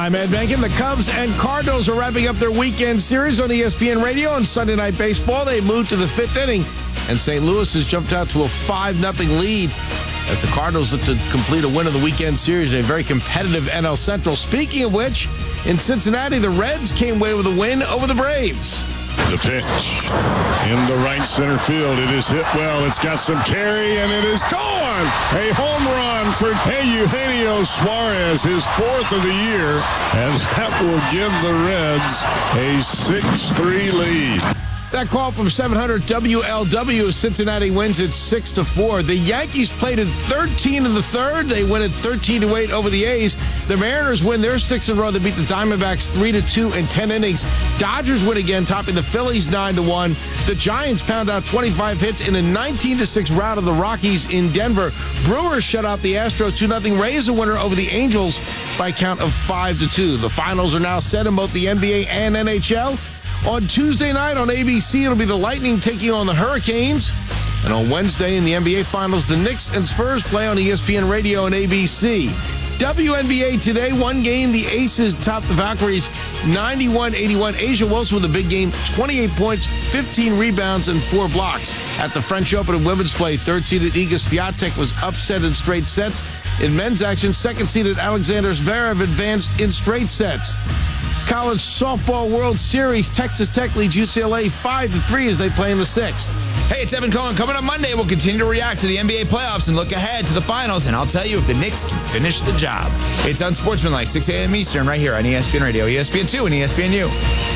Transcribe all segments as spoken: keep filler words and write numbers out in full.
I'm Ed Benkin. The Cubs and Cardinals are wrapping up their weekend series on E S P N Radio on Sunday Night Baseball. They moved to the fifth inning, and Saint Louis has jumped out to a five nothing lead as the Cardinals look to complete a win of the weekend series in a very competitive N L Central. Speaking of which, in Cincinnati, the Reds came away with a win over the Braves. The pitch in the right center field. It is hit well. It's got some carry, and it is gone. A home run for Eugenio Suarez, his fourth of the year, and that will give the Reds a six three lead. That call from seven hundred W L W. Cincinnati wins it six to four. The Yankees played at thirteen in the third. They win it thirteen to eight over the A's. The Mariners win their sixth in a row. They beat the Diamondbacks three to two in ten innings. Dodgers win again, topping the Phillies nine to one. The Giants pound out twenty-five hits in a nineteen to six rout of the Rockies in Denver. Brewers shut out the Astros two nothing. Rays a winner over the Angels by a count of five to two. The finals are now set in both the N B A and N H L. On Tuesday night on A B C, it'll be the Lightning taking on the Hurricanes. And on Wednesday in the N B A Finals, the Knicks and Spurs play on E S P N Radio and A B C. W N B A today, one game. The Aces top the Valkyries ninety-one eighty-one. Asia Wilson with a big game, twenty-eight points, fifteen rebounds, and four blocks. At the French Open of women's play, third-seeded Iga Swiatek was upset in straight sets. In men's action, second-seeded Alexander Zverev advanced in straight sets. College Softball World Series, Texas Tech leads U C L A five to three as they play in the sixth. Hey, it's Evan Cohen. Coming up Monday, we'll continue to react to the N B A playoffs and look ahead to the finals, and I'll tell you if the Knicks can finish the job. It's Unsportsmanlike, six a.m. Eastern, right here on E S P N Radio, E S P N two, and E S P N U.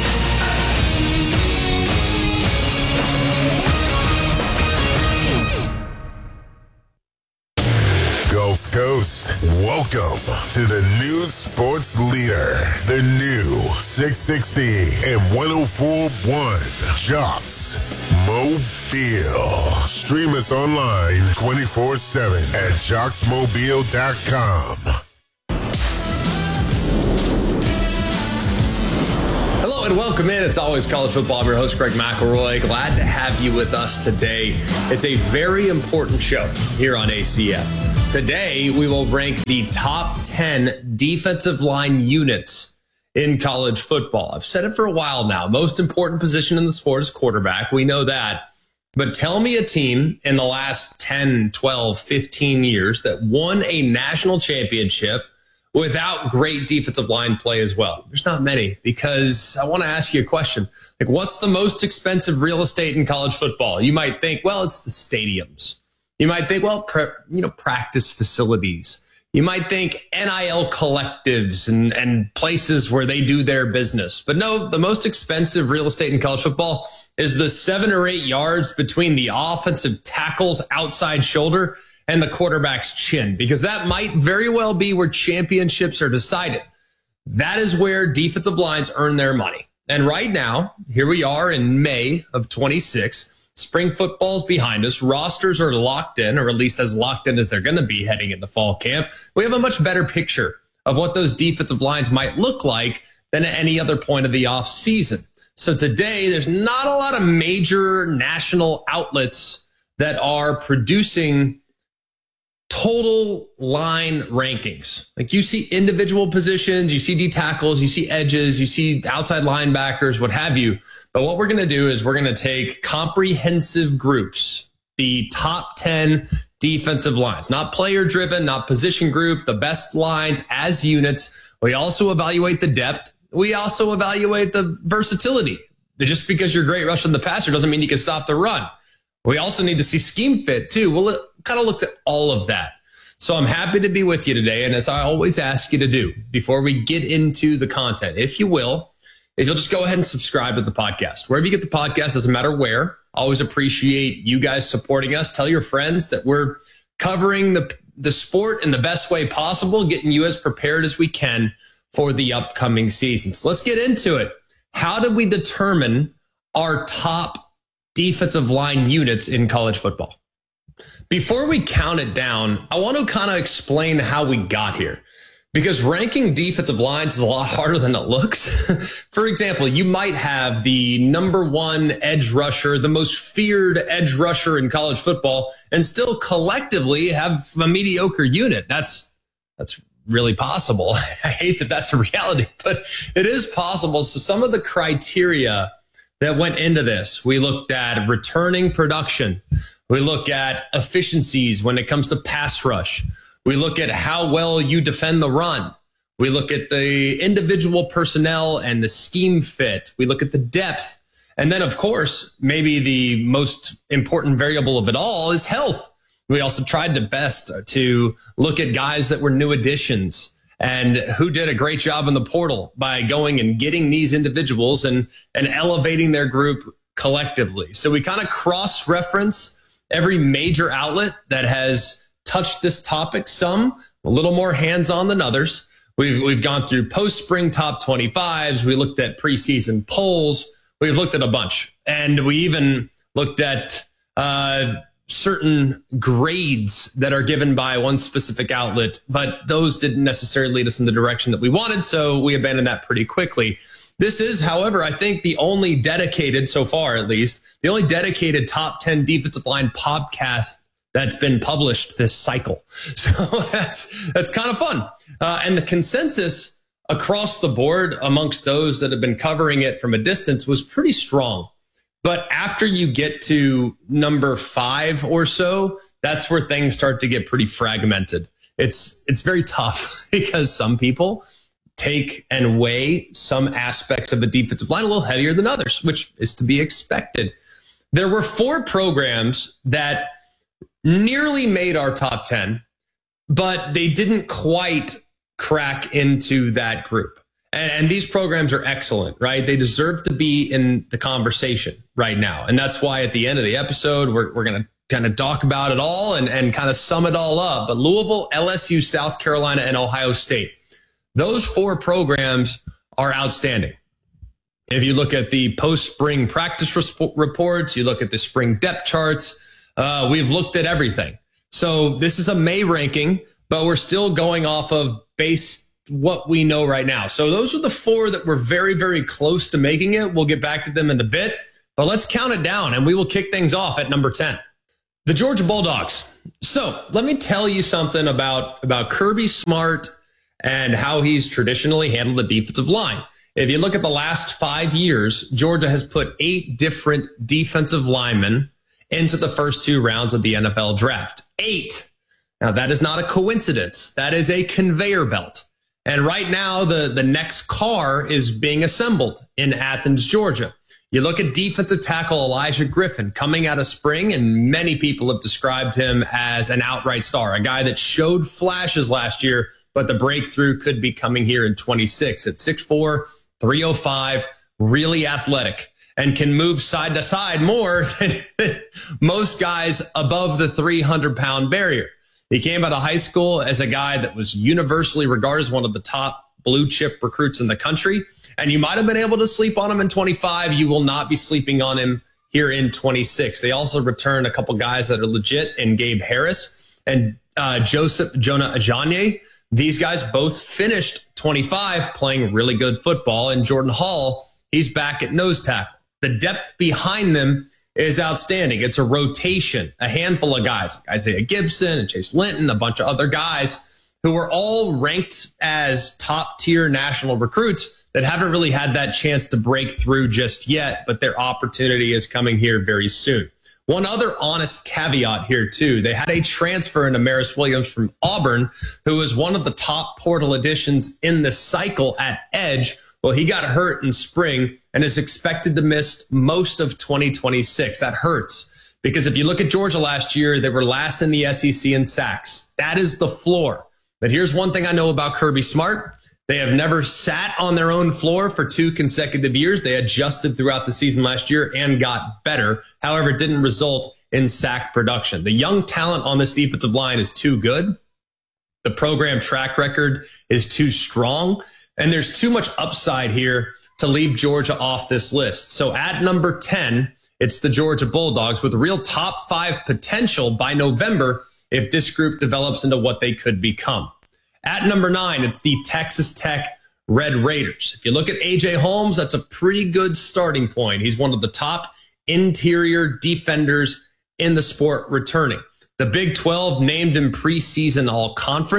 Gulf Coast, welcome to the new sports leader, the new six sixty and one oh four point one Jocks Mobile. Stream us online twenty-four seven at jocks mobile dot com. Hello and welcome in. It's always college football. I'm your host, Greg McElroy. Glad to have you with us today. It's a very important show here on A C F. Today, we will rank the top ten defensive line units in college football. I've said it for a while now. Most important position in the sport is quarterback. We know that. But tell me a team in the last ten, twelve, fifteen years that won a national championship without great defensive line play as well. There's not many, because I want to ask you a question. Like, what's the most expensive real estate in college football? You might think, well, it's the stadiums. You might think, well, pre- you know, practice facilities. You might think N I L collectives and, and places where they do their business. But no, the most expensive real estate in college football is the seven or eight yards between the offensive tackle's outside shoulder and the quarterback's chin, because that might very well be where championships are decided. That is where defensive lines earn their money. And right now, here we are in May of twenty-six. Spring football's behind us. Rosters are locked in, or at least as locked in as they're going to be heading into fall camp. We have a much better picture of what those defensive lines might look like than at any other point of the offseason. So today, there's not a lot of major national outlets that are producing total line rankings. Like, you see individual positions, you see D tackles, you see edges, you see outside linebackers, what have you. But what we're going to do is we're going to take comprehensive groups, the top ten defensive lines, not player driven, not position group, the best lines as units. We also evaluate the depth. We also evaluate the versatility. Just because you're great rushing the passer doesn't mean you can stop the run. We also need to see scheme fit too. We'll kind of look at all of that. So I'm happy to be with you today. And as I always ask you to do before we get into the content, if you will, if you'll just go ahead and subscribe to the podcast, wherever you get the podcast, doesn't matter where. Always appreciate you guys supporting us. Tell your friends that we're covering the, the sport in the best way possible, getting you as prepared as we can for the upcoming seasons. Let's get into it. How did we determine our top defensive line units in college football? Before we count it down, I want to kind of explain how we got here, because ranking defensive lines is a lot harder than it looks. For example, you might have the number one edge rusher, the most feared edge rusher in college football, and still collectively have a mediocre unit. That's that's really possible. I hate that that's a reality, but it is possible. So some of the criteria that went into this, we looked at returning production. We look at efficiencies when it comes to pass rush. We look at how well you defend the run. We look at the individual personnel and the scheme fit. We look at the depth. And then, of course, maybe the most important variable of it all is health. We also tried the best to look at guys that were new additions and who did a great job in the portal by going and getting these individuals and, and elevating their group collectively. So we kind of cross-reference every major outlet that has touched this topic, some a little more hands-on than others. We've, we've gone through post-spring top twenty-fives. We looked at preseason polls. We've looked at a bunch, and we even looked at uh, certain grades that are given by one specific outlet, but those didn't necessarily lead us in the direction that we wanted, so we abandoned that pretty quickly. This is, however, I think the only dedicated, so far at least, the only dedicated top ten defensive line podcast that's been published this cycle. So that's that's kind of fun. Uh, and the consensus across the board amongst those that have been covering it from a distance was pretty strong. But after you get to number five or so, that's where things start to get pretty fragmented. It's it's very tough because some people take and weigh some aspects of the defensive line a little heavier than others, which is to be expected. There were four programs that nearly made our top ten, but they didn't quite crack into that group. And, and these programs are excellent, right? They deserve to be in the conversation right now. And that's why at the end of the episode, we're, we're going to kind of talk about it all and, and kind of sum it all up. But Louisville, L S U, South Carolina, and Ohio State, those four programs are outstanding. If you look at the post-spring practice res- reports, you look at the spring depth charts, uh, we've looked at everything. So this is a May ranking, but we're still going off of base what we know right now. So those are the four that were very, very close to making it. We'll get back to them in a bit, but let's count it down and we will kick things off at number ten. The Georgia Bulldogs. So let me tell you something about, about Kirby Smart and how he's traditionally handled the defensive line. If you look at the last five years, Georgia has put eight different defensive linemen into the first two rounds of the N F L draft. Eight. Now, that is not a coincidence. That is a conveyor belt. And right now, the, the next car is being assembled in Athens, Georgia. You look at defensive tackle Elijah Griffin coming out of spring, and many people have described him as an outright star, a guy that showed flashes last year, but the breakthrough could be coming here in twenty-six at six four, three oh five, really athletic, and can move side to side more than most guys above the three hundred pound barrier. He came out of high school as a guy that was universally regarded as one of the top blue chip recruits in the country. And you might have been able to sleep on him in twenty-five. You will not be sleeping on him here in twenty-six. They also return a couple guys that are legit in Gabe Harris and uh, Joseph Jonah Ajanye. These guys both finished twenty-five playing really good football. And Jordan Hall, he's back at nose tackle. The depth behind them is outstanding. It's a rotation, a handful of guys, like Isaiah Gibson and Chase Linton, a bunch of other guys who are all ranked as top tier national recruits that haven't really had that chance to break through just yet, but their opportunity is coming here very soon. One other honest caveat here too, they had a transfer in Amaris Williams from Auburn, who was one of the top portal additions in the cycle at edge. Well, he got hurt in spring and is expected to miss most of twenty twenty-six. That hurts because if you look at Georgia last year, they were last in the S E C in sacks. That is the floor. But here's one thing I know about Kirby Smart. They have never sat on their own floor for two consecutive years. They adjusted throughout the season last year and got better. However, it didn't result in sack production. The young talent on this defensive line is too good. The program track record is too strong. And there's too much upside here to leave Georgia off this list. So at number ten, it's the Georgia Bulldogs with real top five potential by November if this group develops into what they could become. At number nine, it's the Texas Tech Red Raiders. If you look at A J Holmes, that's a pretty good starting point. He's one of the top interior defenders in the sport returning. The Big twelve named him preseason all-conference.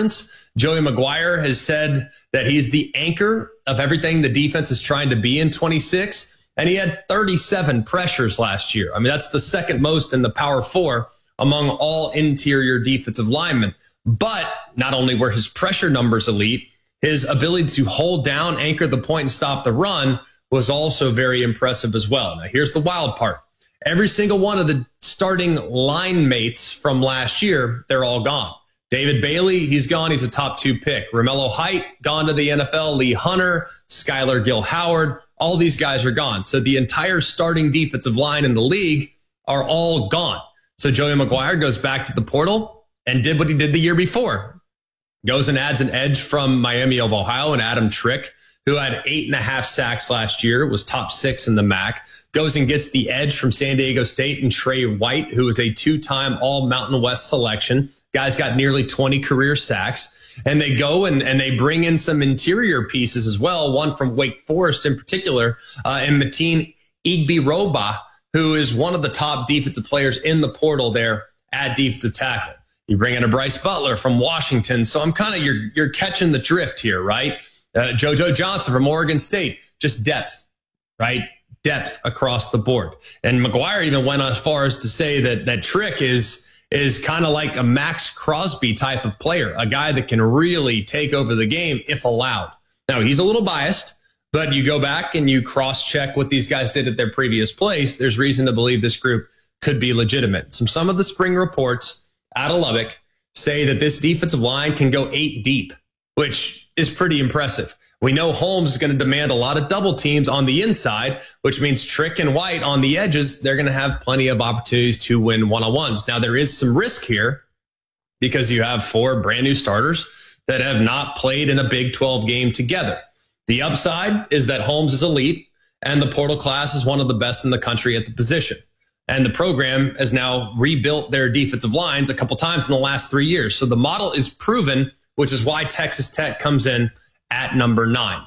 Joey Maguire has said that he's the anchor of everything the defense is trying to be in twenty-six. And he had thirty-seven pressures last year. I mean, that's the second most in the Power Four among all interior defensive linemen. But not only were his pressure numbers elite, his ability to hold down, anchor the point, and stop the run was also very impressive as well. Now, here's the wild part. Every single one of the starting line mates from last year, they're all gone. David Bailey, he's gone. He's a top two pick. Romello Height, gone to the N F L. Lee Hunter, Skylar Gill-Howard, all these guys are gone. So the entire starting defensive line in the league are all gone. So Joey Maguire goes back to the portal and did what he did the year before. Goes and adds an edge from Miami of Ohio and Adam Trick, who had eight and a half sacks last year, was top six in the M A C. Goes and gets the edge from San Diego State and Trey White, who is a two-time All-Mountain West selection. Guy's got nearly twenty career sacks. And they go and, and they bring in some interior pieces as well, one from Wake Forest in particular, uh, and Mateen Igby-Roba, who is one of the top defensive players in the portal there at defensive tackle. You bring in a Bryce Butler from Washington. So I'm kind of, you're, you're catching the drift here, right? Uh, JoJo Johnson from Oregon State, just depth, right? Depth across the board. And Maguire even went as far as to say that that Trick is is kind of like a Max Crosby type of player, a guy that can really take over the game if allowed. Now, he's a little biased, but you go back and you cross-check what these guys did at their previous place. There's reason to believe this group could be legitimate. Some, some of the spring reports out of Lubbock say that this defensive line can go eight deep, which is pretty impressive. We know Holmes is going to demand a lot of double teams on the inside, which means Trick and White on the edges, they're going to have plenty of opportunities to win one-on-ones. Now, there is some risk here because you have four brand new starters that have not played in a Big twelve game together. The upside is that Holmes is elite and the portal class is one of the best in the country at the position. And the program has now rebuilt their defensive lines a couple times in the last three years. So the model is proven, which is why Texas Tech comes in at number nine.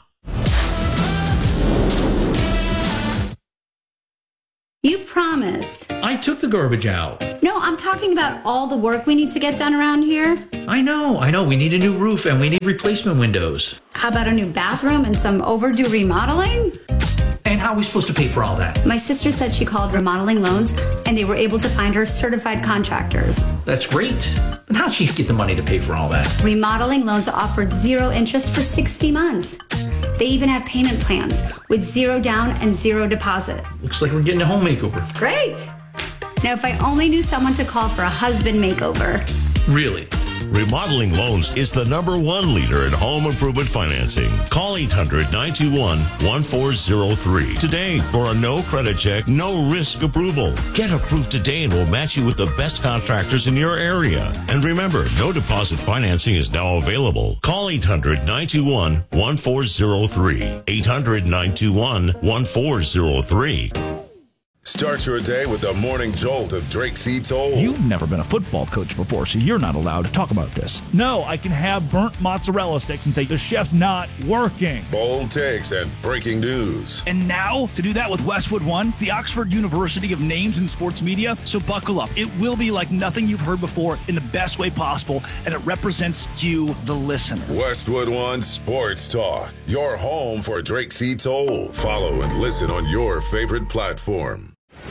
You promised. I took the garbage out. No, I'm talking about all the work we need to get done around here. I know, I know. We need a new roof and we need replacement windows. How about a new bathroom and some overdue remodeling? And how are we supposed to pay for all that? My sister said she called Remodeling Loans and they were able to find her certified contractors. That's great. But how'd she get the money to pay for all that? Remodeling Loans offered zero interest for sixty months. They even have payment plans with zero down and zero deposit. Looks like we're getting a home makeover. Great. Now, if I only knew someone to call for a husband makeover. Really? Remodeling Loans is the number one leader in home improvement financing. Call eight hundred, nine two one, one four zero three today for a no credit check, no risk approval. Get approved today and we'll match you with the best contractors in your area. And remember, no deposit financing is now available. Call eight hundred, nine two one, one four zero three. eight hundred, nine two one, one four zero three. Start your day with the morning jolt of Drake C. Toll. You've never been a football coach before, so you're not allowed to talk about this. No, I can have burnt mozzarella sticks and say the chef's not working. Bold takes and breaking news. And now, to do that with Westwood One, the Oxford University of Names in Sports Media, so buckle up. It will be like nothing you've heard before in the best way possible, and it represents you, the listener. Westwood One Sports Talk, your home for Drake C. Toll. Follow and listen on your favorite platform.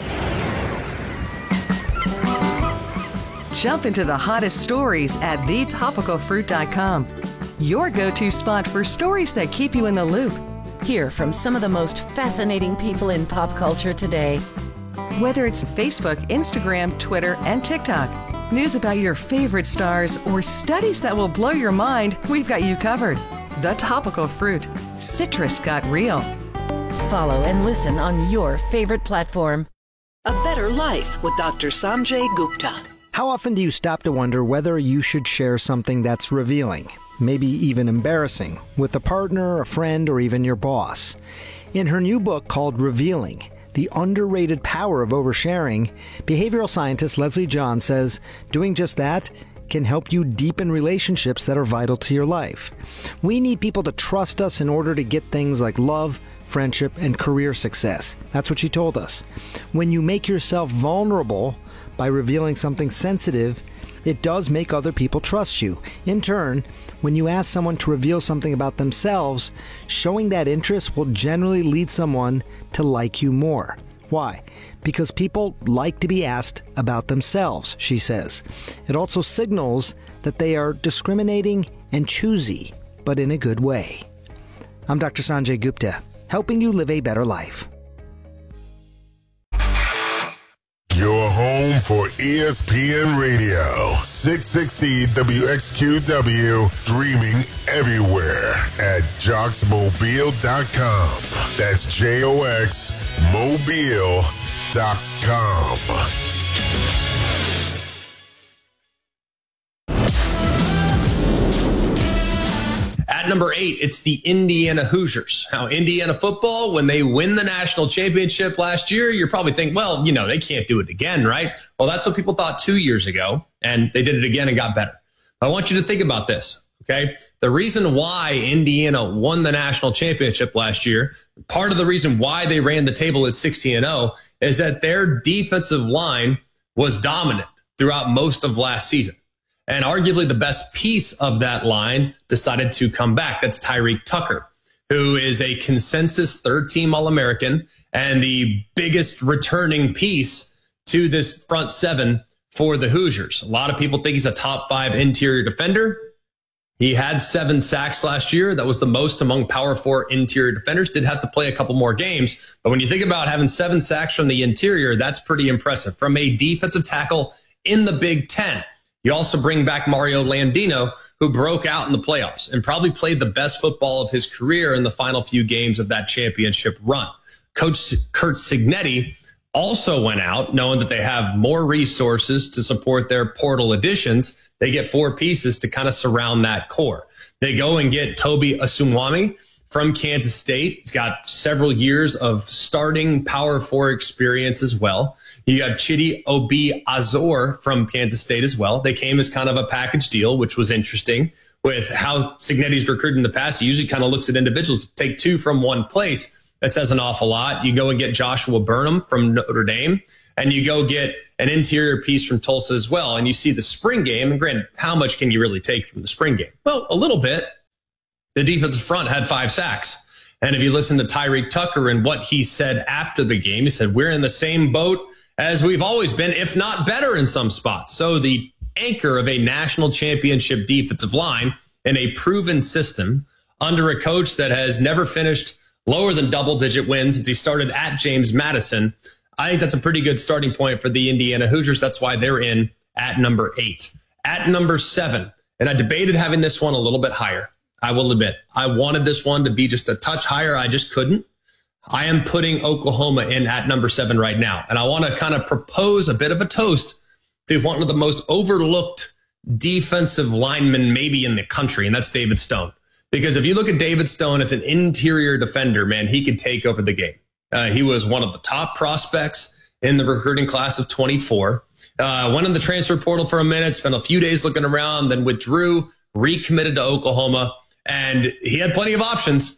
Jump into the hottest stories at the topical fruit dot com. Your go-to spot for stories that keep you in the loop. Hear from some of the most fascinating people in pop culture today. Whether it's Facebook, Instagram, Twitter, and TikTok, news about your favorite stars, or studies that will blow your mind, we've got you covered. The Topical Fruit. Citrus got real. Follow and listen on your favorite platform. A Better Life with Doctor Sanjay Gupta. How often do you stop to wonder whether you should share something that's revealing, maybe even embarrassing, with a partner, a friend, or even your boss? In her new book called Revealing, The Underrated Power of Oversharing, behavioral scientist Leslie John says doing just that can help you deepen relationships that are vital to your life. We need people to trust us in order to get things like love, friendship, and career success. That's what she told us. When you make yourself vulnerable by revealing something sensitive, It does make other people trust you. In turn, when you ask someone to reveal something about themselves, showing that interest will generally lead someone to like you more. Why? Because people like to be asked about themselves, she says. It also signals that they are discriminating and choosy, but in a good way. I'm Doctor Sanjay Gupta, helping you live a better life. Your home for E S P N Radio, six sixty W X Q W, streaming everywhere at jox mobile dot com. That's J O X mobile dot com. At number eight, it's the Indiana Hoosiers. Now, Indiana football, when they win the national championship last year, you're probably thinking, well, you know, they can't do it again, right? Well, that's what people thought two years ago, and they did it again and got better. I want you to think about this, okay? The reason why Indiana won the national championship last year, part of the reason why they ran the table at sixteen and oh, is that their defensive line was dominant throughout most of last season. And arguably the best piece of that line decided to come back. That's Tyreek Tucker, who is a consensus third-team All-American and the biggest returning piece to this front seven for the Hoosiers. A lot of people think he's a top five interior defender. He had seven sacks last year. That was the most among Power Four interior defenders. Did have to play a couple more games. But when you think about having seven sacks from the interior, that's pretty impressive. From a defensive tackle in the Big Ten. You also bring back Mario Landino, who broke out in the playoffs and probably played the best football of his career in the final few games of that championship run. Coach Curt Cignetti also went out knowing that they have more resources to support their portal additions. They get four pieces to kind of surround that core. They go and get Toby Asumwami from Kansas State. He's got several years of starting Power Four experience as well. You have Chidi Obi Azor from Kansas State as well. They came as kind of a package deal, which was interesting with how Cignetti's recruited in the past. He usually kind of looks at individuals, take two from one place. That says an awful lot. You go and get Joshua Burnham from Notre Dame, and you go get an interior piece from Tulsa as well. And you see the spring game. And granted, how much can you really take from the spring game? Well, a little bit. The defensive front had five sacks. And if you listen to Tyreek Tucker and what he said after the game, he said, we're in the same boat as we've always been, if not better in some spots. So the anchor of a national championship defensive line in a proven system under a coach that has never finished lower than double-digit wins since he started at James Madison, I think that's a pretty good starting point for the Indiana Hoosiers. That's why they're in at number eight. At number seven, and I debated having this one a little bit higher. I will admit, I wanted this one to be just a touch higher. I just couldn't. I am putting Oklahoma in at number seven right now. And I want to kind of propose a bit of a toast to one of the most overlooked defensive linemen maybe in the country, and that's David Stone. Because if you look at David Stone as an interior defender, man, he could take over the game. Uh, he was one of the top prospects in the recruiting class of twenty-four. Uh, went in the transfer portal for a minute, spent a few days looking around, then withdrew, recommitted to Oklahoma. And he had plenty of options,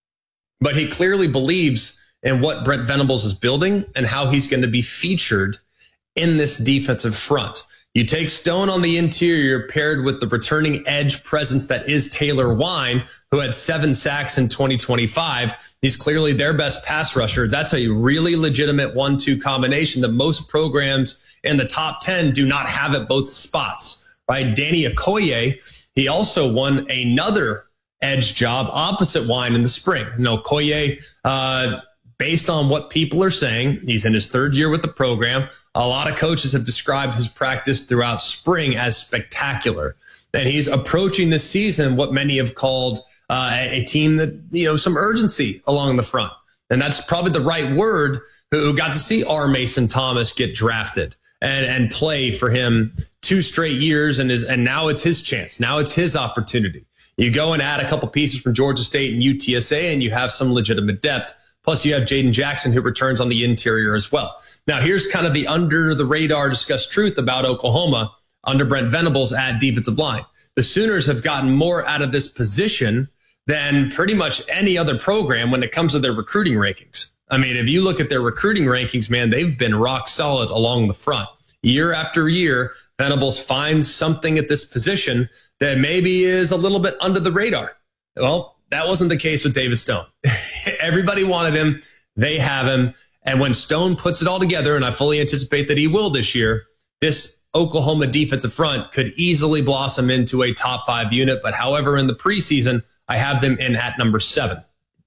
but he clearly believes in what Brent Venables is building and how he's going to be featured in this defensive front. You take Stone on the interior paired with the returning edge presence that is Taylor Wine, who had seven sacks in twenty twenty-five. He's clearly their best pass rusher. That's a really legitimate one two combination that most programs in the top ten do not have at both spots, right? Danny Okoye, he also won another edge job opposite Wine in the spring. You know, Okoye, uh, based on what people are saying, he's in his third year with the program. A lot of coaches have described his practice throughout spring as spectacular. And he's approaching this season what many have called uh, a team that, you know, some urgency along the front. And that's probably the right word, who got to see R. Mason Thomas get drafted and, and play for him two straight years. And, is, and now it's his chance. Now it's his opportunity. You go and add a couple pieces from Georgia State and U T S A, and you have some legitimate depth. Plus, you have Jaden Jackson, who returns on the interior as well. Now, here's kind of the under-the-radar discussed truth about Oklahoma under Brent Venables at defensive line. The Sooners have gotten more out of this position than pretty much any other program when it comes to their recruiting rankings. I mean, if you look at their recruiting rankings, man, they've been rock solid along the front. year after year, Venables finds something at this position that maybe is a little bit under the radar. Well, that wasn't the case with David Stone. Everybody wanted him. They have him. And when Stone puts it all together, and I fully anticipate that he will this year, this Oklahoma defensive front could easily blossom into a top five unit. But however, in the preseason, I have them in at number seven.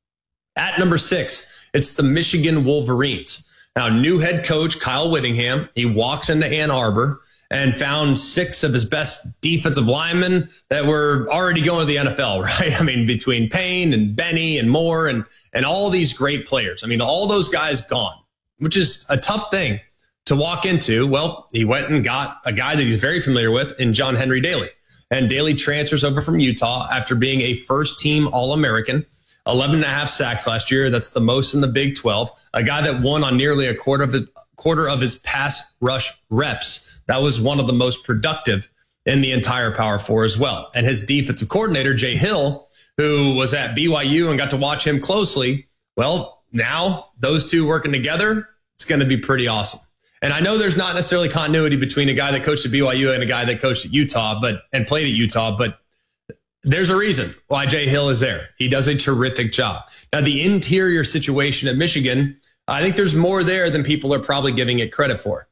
At number six, it's the Michigan Wolverines. Now, new head coach Kyle Whittingham, he walks into Ann Arbor and found six of his best defensive linemen that were already going to the N F L, right? I mean, between Payne and Benny and Moore and, and all these great players. I mean, all those guys gone, which is a tough thing to walk into. Well, he went and got a guy that he's very familiar with in John Henry Daly. And Daly transfers over from Utah after being a first-team All-American, eleven and a half sacks last year. That's the most in the Big twelve. A guy that won on nearly a quarter of the quarter of his pass rush reps. That was one of the most productive in the entire Power Four as well. And his defensive coordinator, Jay Hill, who was at B Y U and got to watch him closely, well, now those two working together, it's going to be pretty awesome. And I know there's not necessarily continuity between a guy that coached at B Y U and a guy that coached at Utah, but and played at Utah, but there's a reason why Jay Hill is there. He does a terrific job. Now, the interior situation at Michigan, I think there's more there than people are probably giving it credit for.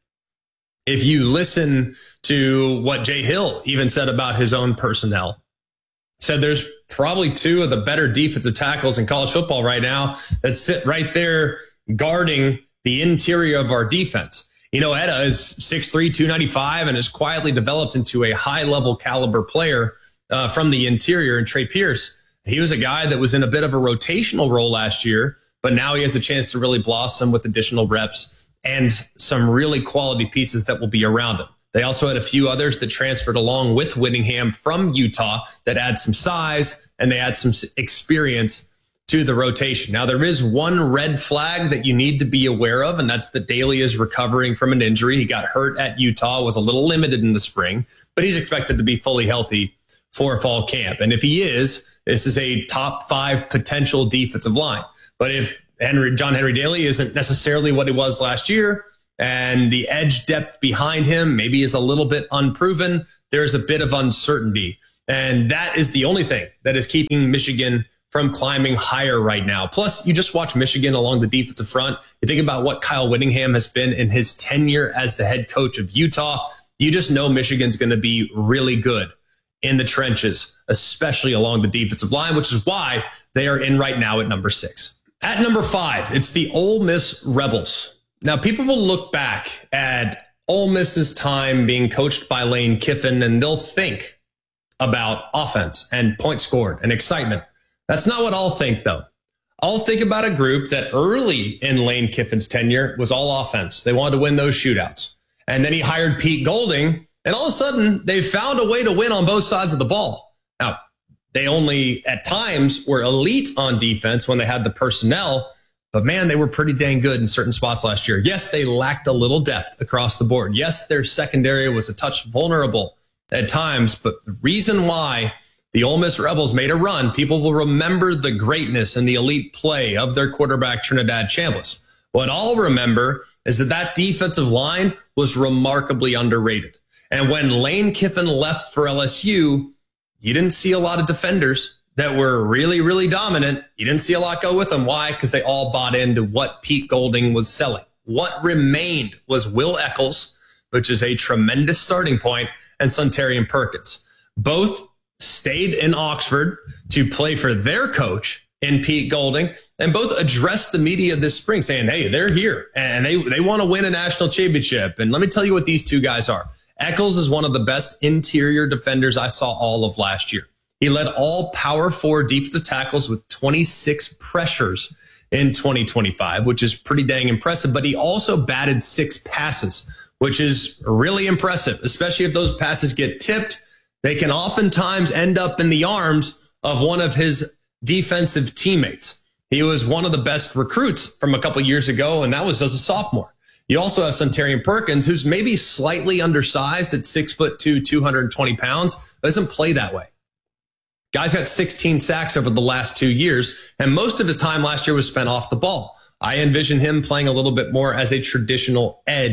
If you listen to what Jay Hill even said about his own personnel, said there's probably two of the better defensive tackles in college football right now that sit right there guarding the interior of our defense. You know, Etta is six three, two ninety-five and has quietly developed into a high-level caliber player uh, from the interior. And Trey Pierce, he was a guy that was in a bit of a rotational role last year, but now he has a chance to really blossom with additional reps and some really quality pieces that will be around him. They also had a few others that transferred along with Whittingham from Utah that add some size and they add some experience to the rotation. Now, there is one red flag that you need to be aware of, and that's that Daly is recovering from an injury. He got hurt at Utah, was a little limited in the spring, but he's expected to be fully healthy for fall camp. And if he is, this is a top five potential defensive line. But if Henry, John Henry Daly isn't necessarily what he was last year, and the edge depth behind him maybe is a little bit unproven, there's a bit of uncertainty. And that is the only thing that is keeping Michigan from climbing higher right now. Plus, you just watch Michigan along the defensive front. You think about what Kyle Whittingham has been in his tenure as the head coach of Utah. You just know Michigan's going to be really good in the trenches, especially along the defensive line, which is why they are in right now at number six. At number five, it's the Ole Miss Rebels. Now, people will look back at Ole Miss's time being coached by Lane Kiffin, and they'll think about offense and points scored and excitement. That's not what I'll think, though. I'll think about a group that early in Lane Kiffin's tenure was all offense. They wanted to win those shootouts. And then he hired Pete Golding, and all of a sudden, they found a way to win on both sides of the ball. Now, they only, at times, were elite on defense when they had the personnel, but man, they were pretty dang good in certain spots last year. Yes, they lacked a little depth across the board. Yes, their secondary was a touch vulnerable at times, but the reason why the Ole Miss Rebels made a run, people will remember the greatness and the elite play of their quarterback, Trinidad Chambliss. What I'll remember is that that defensive line was remarkably underrated. And when Lane Kiffin left for L S U, you didn't see a lot of defenders that were really, really dominant. You didn't see a lot go with them. Why? Because they all bought into what Pete Golding was selling. What remained was Will Eccles, which is a tremendous starting point, and Suntarian Perkins. Both stayed in Oxford to play for their coach in Pete Golding, and both addressed the media this spring saying, hey, they're here and they, they want to win a national championship. And let me tell you what these two guys are. Eccles is one of the best interior defenders I saw all of last year. He led all power four defensive tackles with twenty-six pressures in twenty twenty-five, which is pretty dang impressive. But he also batted six passes, which is really impressive, especially if those passes get tipped. They can oftentimes end up in the arms of one of his defensive teammates. He was one of the best recruits from a couple years ago, and that was as a sophomore. You also have Suntarian Perkins, who's maybe slightly undersized at six foot two, two hundred twenty pounds, but doesn't play that way. Guy's got sixteen sacks over the last two years, and most of his time last year was spent off the ball. I envision him playing a little bit more as a traditional edge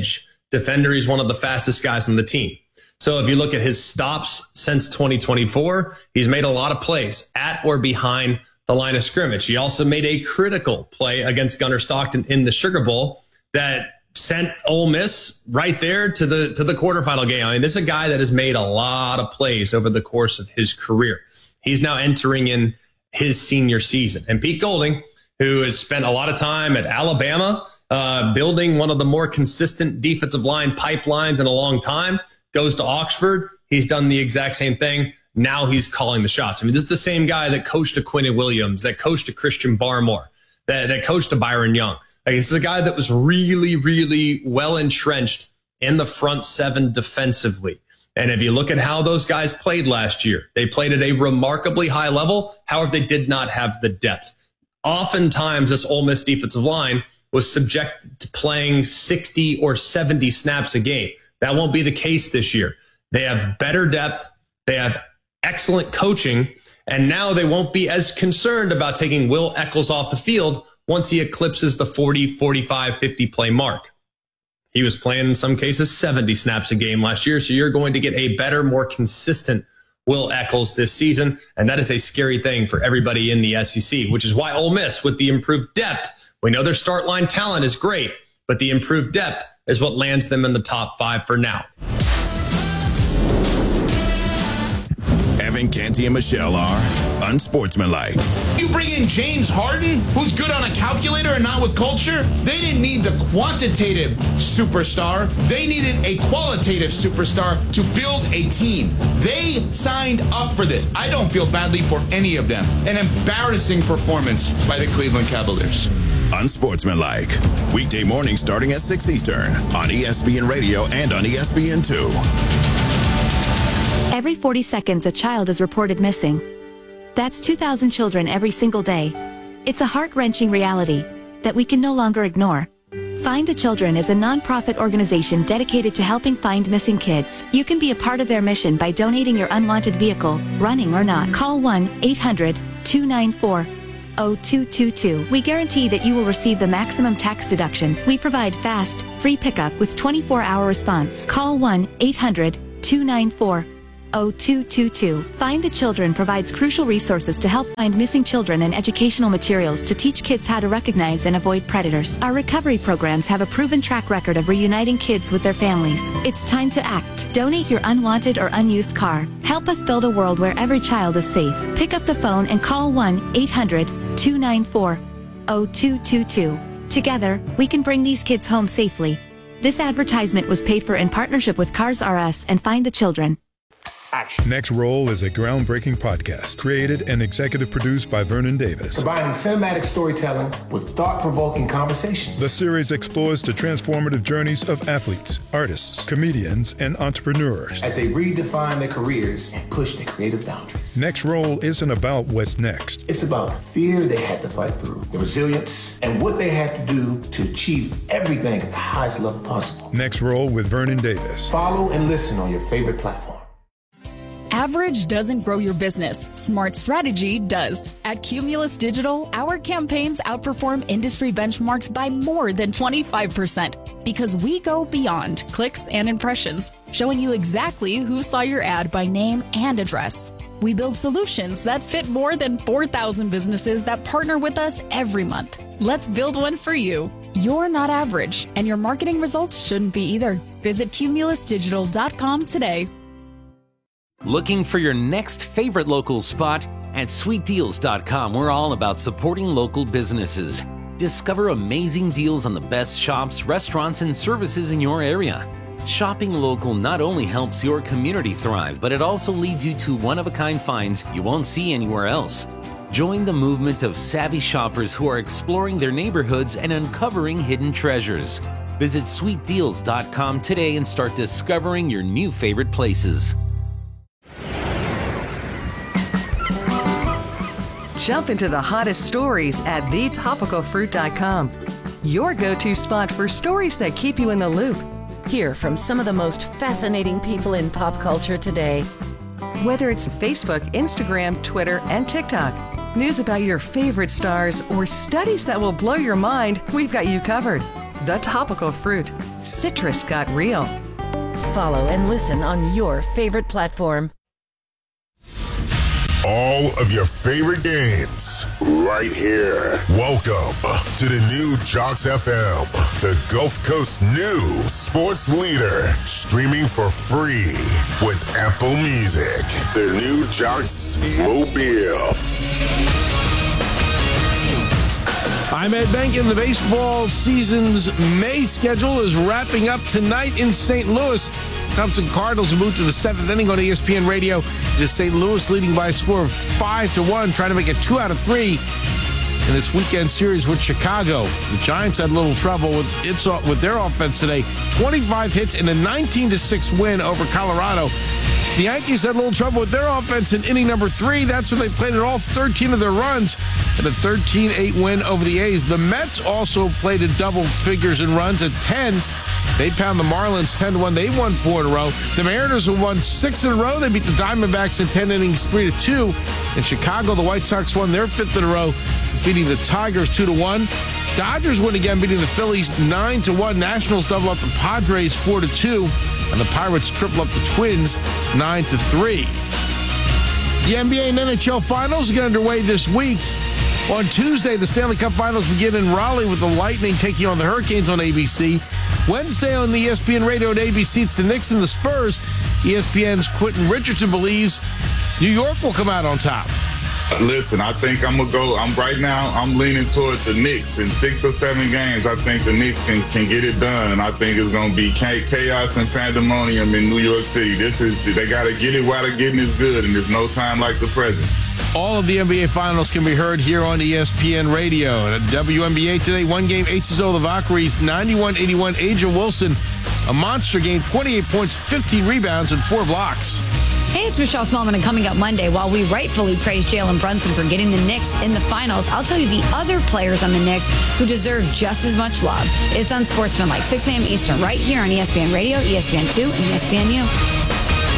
defender. He's one of the fastest guys on the team. So if you look at his stops since twenty twenty-four, he's made a lot of plays at or behind the line of scrimmage. He also made a critical play against Gunnar Stockton in the Sugar Bowl that sent Ole Miss right there to the to the quarterfinal game. I mean, this is a guy that has made a lot of plays over the course of his career. He's now entering in his senior season. And Pete Golding, who has spent a lot of time at Alabama, uh, building one of the more consistent defensive line pipelines in a long time, goes to Oxford. He's done the exact same thing. Now he's calling the shots. I mean, this is the same guy that coached to Quinton Williams, that coached to Christian Barmore, that, that coached to Byron Young. Like, this is a guy that was really, really well entrenched in the front seven defensively. And if you look at how those guys played last year, they played at a remarkably high level. However, they did not have the depth. Oftentimes, this Ole Miss defensive line was subjected to playing sixty or seventy snaps a game. That won't be the case this year. They have better depth. They have excellent coaching. And now they won't be as concerned about taking Will Eccles off the field once he eclipses the forty, forty-five, fifty play mark. He was playing in some cases seventy snaps a game last year. So you're going to get a better, more consistent Will Eccles this season. And that is a scary thing for everybody in the S E C, which is why Ole Miss, with the improved depth, we know their start line talent is great, but the improved depth is what lands them in the top five for now. Evan Canty and Michelle are unsportsmanlike. You bring in James Harden, who's good on a calculator and not with culture? They didn't need the quantitative superstar. They needed a qualitative superstar to build a team. They signed up for this. I don't feel badly for any of them. An embarrassing performance by the Cleveland Cavaliers. Unsportsmanlike. Weekday mornings starting at six Eastern on E S P N Radio and on E S P N two. Every forty seconds, a child is reported missing. That's two thousand children every single day. It's a heart-wrenching reality that we can no longer ignore. Find the Children is a non-profit organization dedicated to helping find missing kids. You can be a part of their mission by donating your unwanted vehicle, running or not. Call one eight hundred two nine four zero two two two. We guarantee that you will receive the maximum tax deduction. We provide fast, free pickup with twenty-four hour response. Call one eight hundred two nine four zero two two two. Find the Children provides crucial resources to help find missing children and educational materials to teach kids how to recognize and avoid predators. Our recovery programs have a proven track record of reuniting kids with their families. It's time to act. Donate your unwanted or unused car. Help us build a world where every child is safe. Pick up the phone and call one eight hundred two nine four zero two two two. Together, we can bring these kids home safely. This advertisement was paid for in partnership with Cars R Us and Find the Children. Action. Next Roll is a groundbreaking podcast created and executive produced by Vernon Davis. Combining cinematic storytelling with thought-provoking conversations. The series explores the transformative journeys of athletes, artists, comedians, and entrepreneurs as they redefine their careers and push their creative boundaries. Next Roll isn't about what's next. It's about the fear they had to fight through, the resilience, and what they had to do to achieve everything at the highest level possible. Next Roll with Vernon Davis. Follow and listen on your favorite platform. Average doesn't grow your business. Smart strategy does. At Cumulus Digital, our campaigns outperform industry benchmarks by more than twenty-five percent because we go beyond clicks and impressions, showing you exactly who saw your ad by name and address. We build solutions that fit more than four thousand businesses that partner with us every month. Let's build one for you. You're not average, and your marketing results shouldn't be either. Visit cumulus digital dot com today. Looking for your next favorite local spot? At sweet deals dot com, we're all about supporting local businesses. Discover amazing deals on the best shops, restaurants, and services in your area. Shopping local not only helps your community thrive, but it also leads you to one-of-a-kind finds you won't see anywhere else. Join the movement of savvy shoppers who are exploring their neighborhoods and uncovering hidden treasures. Visit sweet deals dot com today and start discovering your new favorite places. Jump into the hottest stories at the topical fruit dot com. Your go-to spot for stories that keep you in the loop. Hear from some of the most fascinating people in pop culture today. Whether it's Facebook, Instagram, Twitter, and TikTok, news about your favorite stars, or studies that will blow your mind, we've got you covered. The Topical Fruit. Citrus got real. Follow and listen on your favorite platform. All of your favorite games right here. Welcome to the new Jocks F M, the Gulf Coast new sports leader, streaming for free with Apple Music. The new Jocks Mobile. I'm Ed Benkin. The baseball season's May schedule is wrapping up tonight in Saint Louis. Cubs and Cardinals move to the seventh inning on E S P N Radio. It is Saint Louis leading by a score of five to one, trying to make it two out of three in its weekend series with Chicago. The Giants had a little trouble with its with their offense today. twenty-five hits in a nineteen to six win over Colorado. The Yankees had a little trouble with their offense in inning number three. That's when they played at all thirteen of their runs in a thirteen eight win over the A's. The Mets also played at double figures in runs at ten. They pound the Marlins ten to one. They won four in a row. The Mariners have won six in a row. They beat the Diamondbacks in ten innings, three to two. In Chicago, the White Sox won their fifth in a row, beating the Tigers two to one. Dodgers win again, beating the Phillies nine to one. Nationals double up the Padres four to two. And the Pirates triple up the Twins nine to three. The N B A and N H L Finals get underway this week. On Tuesday, the Stanley Cup Finals begin in Raleigh with the Lightning taking on the Hurricanes on A B C. Wednesday on the E S P N Radio and A B C, it's the Knicks and the Spurs. E S P N's Quentin Richardson believes New York will come out on top. Listen, I think I'm gonna go. I'm right now. I'm leaning towards the Knicks in six or seven games. I think the Knicks can, can get it done. I think it's gonna be chaos and pandemonium in New York City. This is they gotta get it while the getting is good, and there's no time like the present. All of the N B A Finals can be heard here on E S P N Radio. And at W N B A today, one game, Aces over the Valkyries, ninety-one eighty-one. Aja Wilson, a monster game, twenty-eight points, fifteen rebounds, and four blocks. Hey, it's Michelle Smallman, and coming up Monday, while we rightfully praise Jalen Brunson for getting the Knicks in the finals, I'll tell you the other players on the Knicks who deserve just as much love. It's Unsportsmanlike, six a.m. Eastern, right here on E S P N Radio, E S P N two, and E S P N U.